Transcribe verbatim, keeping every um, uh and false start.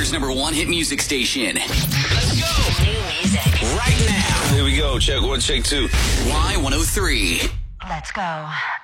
Westerner's number one hit music station. Let's go. New music. Right now. Here we go. Check one, check two. Y one oh three. Let's go.